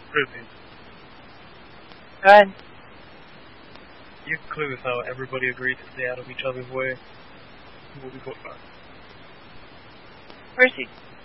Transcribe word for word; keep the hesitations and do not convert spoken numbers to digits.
Proceed. Go ahead. You can clue us how everybody agreed to stay out of each other's way. We'll be quite fine. Proceed.